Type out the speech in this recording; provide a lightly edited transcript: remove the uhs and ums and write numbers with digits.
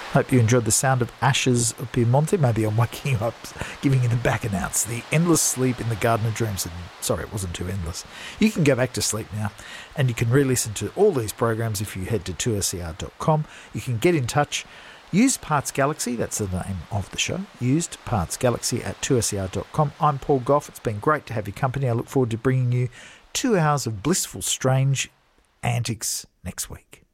Hope you enjoyed the sound of Ashes of Piemonte. Maybe I'm waking you up, giving you the back announce. The endless sleep in the Garden of Dreams. Sorry, it wasn't too endless. You can go back to sleep now, and you can re-listen to all these programs if you head to 2SER.com. You can get in touch. Use Parts Galaxy, that's the name of the show. Used Parts Galaxy at 2SER.com. I'm Paul Gough. It's been great to have your company. I look forward to bringing you 2 hours of blissful, strange antics next week.